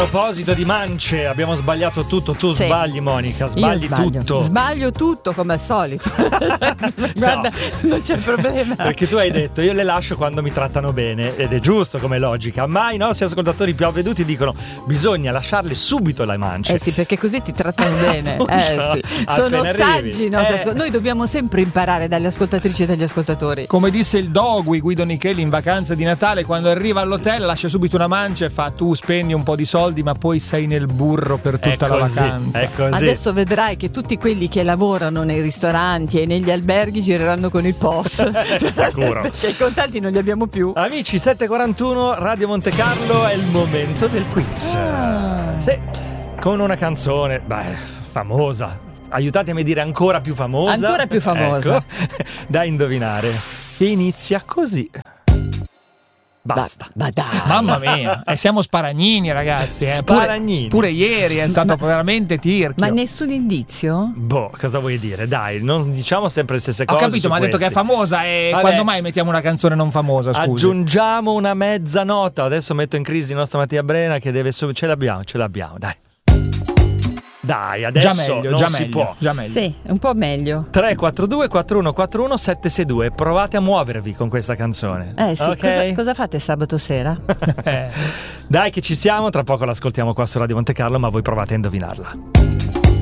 proposito di mance, abbiamo sbagliato tutto. Tu Sì. sbagli, Monica, sbagli tutto. Sbaglio tutto come al solito. Guarda, non c'è problema. Perché tu hai detto io le lascio quando mi trattano bene, ed è giusto come logica, ma i nostri ascoltatori più avveduti dicono bisogna lasciarle subito le mance. Eh sì, perché così ti trattano bene. Sì. Sono Appena saggi arrivi. i nostri Noi dobbiamo sempre imparare dalle ascoltatrici e dagli ascoltatori. Come disse il Dogui Guido Nichelli in Vacanza di Natale, quando arriva all'hotel lascia subito una mancia e fa: tu spendi un po' di soldi ma poi sei nel burro per tutta la vacanza. È così. Adesso vedrai che tutti quelli che lavorano nei ristoranti e negli alberghi gireranno con il POS. Sicuro. Perché i contanti non li abbiamo più. Amici, 7:41 Radio Monte Carlo, è il momento del quiz. Sì, con una canzone, famosa. Aiutatemi a dire ancora più famosa. Ancora più famosa. Ecco, da indovinare. Che inizia così. Basta. Ma dai. Mamma mia, siamo sparagnini, ragazzi. Sparagnini. Pure ieri è stato veramente tirchio. Ma nessun indizio? Boh, cosa vuoi dire? Dai, non diciamo sempre le stesse Ho cose. capito, ma ha detto che è famosa. E Vabbè. quando mai mettiamo una canzone non famosa? Scusi. Aggiungiamo una mezza nota. Adesso metto in crisi il nostro Mattia Brena che deve ce l'abbiamo, dai. Dai, adesso Già meglio, non già si meglio, può. già meglio. Sì, un po' meglio. 342 4141 762. Provate a muovervi con questa canzone. Sì, ok? cosa fate sabato sera? Dai che ci siamo, tra poco l'ascoltiamo qua su Radio Monte Carlo, ma voi provate a indovinarla.